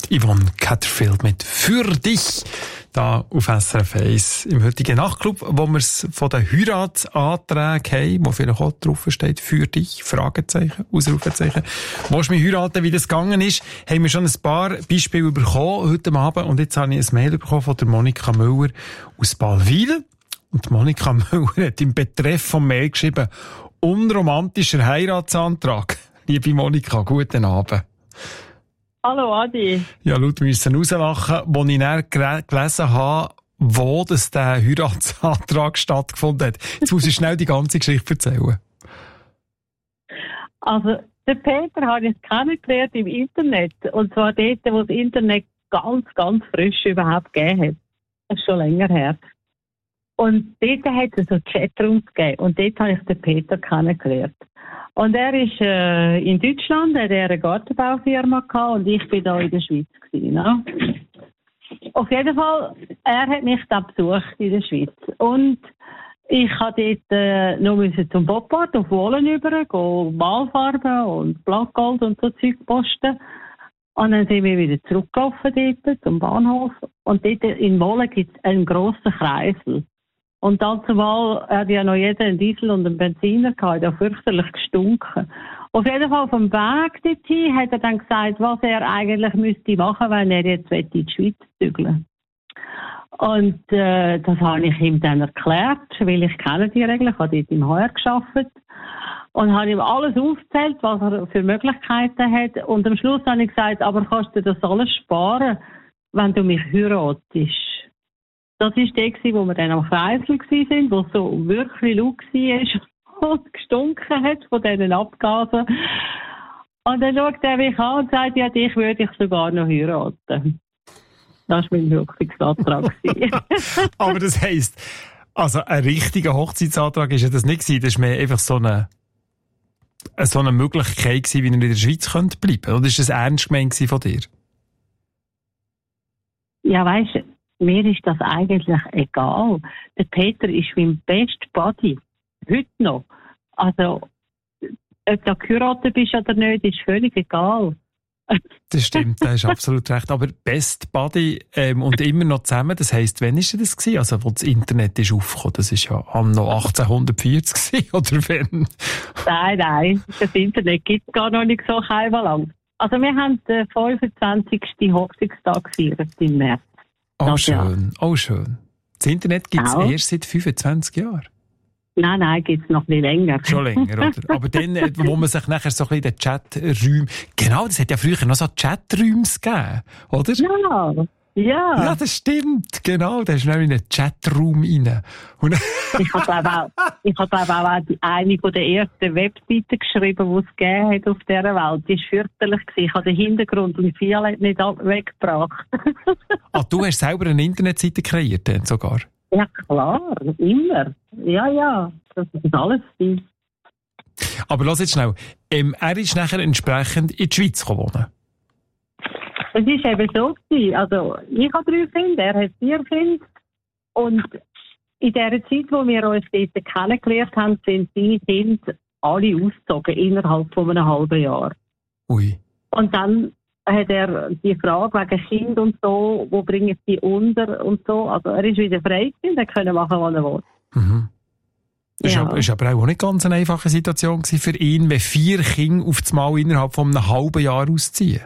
Yvonne Catterfield mit «Für dich» da auf SRF 1 im heutigen Nachtclub, wo wir es von den Heiratsanträgen haben, wo vielleicht auch drauf steht «Für dich», Fragezeichen, Ausrufezeichen. Willst du mich heiraten, wie das gegangen ist? Haben wir schon ein paar Beispiele bekommen heute Abend und jetzt habe ich ein Mail bekommen von der Monika Müller aus Ballwil. Und Monika Müller hat im Betreff vom Mail geschrieben «Unromantischer Heiratsantrag». Liebe Monika, guten Abend. Hallo Adi. Ja, laut müssen rauslachen, als ich dann gelesen habe, wo das der Heiratsantrag stattgefunden hat. Jetzt muss ich schnell die ganze Geschichte erzählen. Also, der Peter habe ich kennengelernt im Internet. Und zwar dort, wo das Internet ganz, ganz frisch überhaupt gegeben hat. Das ist schon länger her. Und dort hat es so Chatrooms gegeben. Und dort habe ich den Peter kennengelernt. Und er ist in Deutschland, hat er eine Gartenbaufirma gehabt und ich bin da in der Schweiz gewesen, ne? Auf jeden Fall, er hat mich da besucht in der Schweiz. Und ich musste dort noch zum Boppard auf Wohlen über, Malfarben und Blattgold und so Zeug posten. Und dann sind wir wieder zurückgelaufen dort zum Bahnhof. Und dort in Wohlen gibt es einen grossen Kreisel. Und dazumal hat ja noch jeder einen Diesel und einen Benziner gehabt, der fürchterlich gestunken. Auf jeden Fall vom Weg dorthin hat er dann gesagt, was er eigentlich müsste machen, wenn er jetzt in die Schweiz zügeln. Und das habe ich ihm dann erklärt, weil ich kenne die Regeln, ich habe dort im HR gearbeitet. Und habe ihm alles aufgezählt, was er für Möglichkeiten hat. Und am Schluss habe ich gesagt, aber kannst du das alles sparen, wenn du mich heiratest? Das war der, wo wir dann am Kreisel waren, wo so wirklich laut war und gestunken hat von diesen Abgasen. Und dann schaut er mich an und sagt, ja, dich würde ich sogar noch heiraten. Das war mein Wirkungsantrag. Aber das heisst, also ein richtiger Hochzeitsantrag ist ja das nicht gewesen, das war mehr einfach so eine Möglichkeit gewesen, wie er in der Schweiz bleiben könnte. Oder ist das ernst gemeint von dir? Ja, weisst du, mir ist das eigentlich egal. Der Peter ist mein best Buddy. Heute noch. Also, ob du geheiratet bist oder nicht, ist völlig egal. Das stimmt, da hast du absolut recht. Aber Best Buddy und immer noch zusammen, das heisst, wann war das gewesen? Also, wo das Internet ist aufgekommen? Das war ja anno 1840 oder wann? Nein. Das Internet gibt es gar noch nicht so lang. Also, wir haben den 25. Hochzeitstag gefeiert im März. Oh schön, oh schön. Das Internet gibt es erst seit 25 Jahren. Nein, gibt es noch ein bisschen länger. Schon länger, oder? Aber dann, wo man sich nachher so ein bisschen in den Chaträumen... Genau, das hat ja früher noch so Chaträume gegeben, oder? Ja. Ja, das stimmt, genau. Da ist du in einen Chatraum rein. Und ich habe auch eine von der ersten Webseiten geschrieben, die es gegeben hat auf dieser Welt. Die war fürchterlich. Ich habe den Hintergrund und viel nicht weggebracht. Du hast selber eine Internetseite kreiert, dann sogar? Ja, klar. Immer. Ja. Das ist alles viel. Aber lass jetzt schnell. Er ist nachher entsprechend in die Schweiz wohnen. Es war eben so gewesen. Also, ich habe 3 Kinder, er hat 4 Kinder. Und in der Zeit, wo wir uns dort kennengelernt haben, sind seine Kinder alle ausgezogen, innerhalb von einem halben Jahr. Ui. Und dann hat er die Frage wegen Kind und so, wo bringen sie unter und so. Also, er ist wieder frei gewesen, er konnte machen, was er will. Mhm. Das war aber auch nicht ganz eine einfache Situation für ihn, wenn 4 Kinder auf einmal innerhalb von einem halben Jahr ausziehen.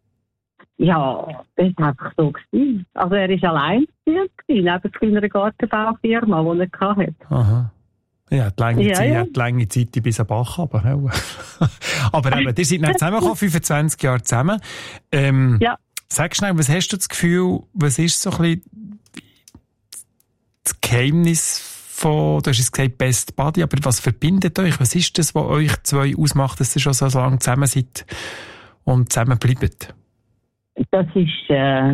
Ja, das war einfach so gewesen. Also er war allein gewesen, neben seiner Gartenbaufirma, die er hatte. Aha. Ja, die lange Zeit bis am Bach runter. Aber eben, ihr seid dann zusammengekommen, 25 Jahre zusammen. Ja. Sag schnell, was hast du das Gefühl, was ist so ein bisschen das Geheimnis von, du hast es gesagt, Best Buddy, aber was verbindet euch? Was ist das, was euch zwei ausmacht, dass ihr schon so lange zusammen seid und zusammen bleibt? Das ist, wir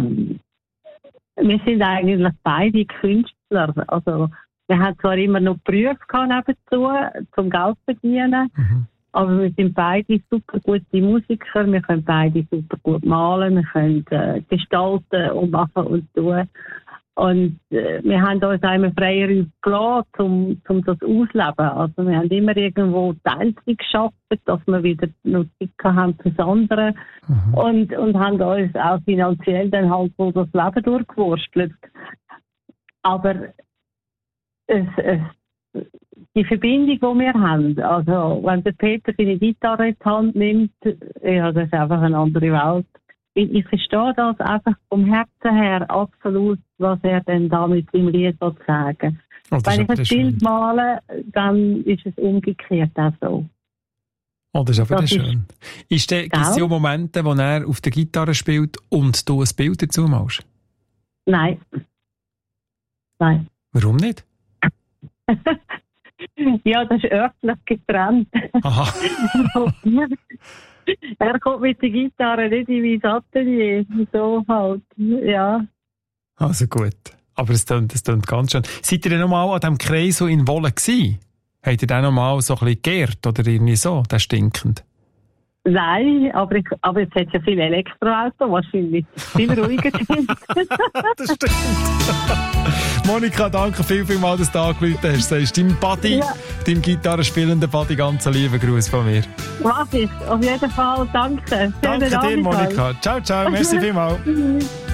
sind eigentlich beide Künstler. Also, wir haben zwar immer noch Berufe nebenzu, zum Geld zu verdienen, aber wir sind beide super gute Musiker, wir können beide super gut malen, wir können gestalten und machen und tun. Und wir haben uns einmal Freiräume gelassen, um das auszuleben. Also wir haben immer irgendwo Teilzeit geschafft, dass wir wieder noch Zeit haben fürs andere. Und haben uns auch finanziell dann halt so das Leben durchgewurstelt. Aber die Verbindung, die wir haben, also wenn der Peter seine Gitarre in die Hand nimmt, ja, das ist einfach eine andere Welt. Ich verstehe das einfach vom Herzen her absolut, was er denn da mit seinem Lied sagen. Wenn ich ein Bild male, dann ist es umgekehrt auch so. Oh, das ist aber das schön. Gibt es ja Momente, wo er auf der Gitarre spielt und du ein Bild dazu machst? Nein. Warum nicht? Ja, das ist örtlich getrennt. Aha. Er kommt mit der Gitarre nicht in mein Atelier. So halt, ja. Also gut. Aber es klingt ganz schön. Seid ihr denn noch mal an diesem Kreis so in Wolle gewesen? Habt ihr den noch mal so ein bisschen geehrt oder irgendwie so, der stinkend? Nein, aber jetzt hat es ja viele Elektroautos, wahrscheinlich viel ruhiger sind. Das stimmt. Monika, danke vielmals, dass du angerufen hast. Du sagst deinem Buddy, deinem gitarrenspielenden Buddy, ganz einen lieben Gruß von mir. Mach ich, auf jeden Fall, danke. Danke dir, Monika. Ciao, ciao, merci vielmals.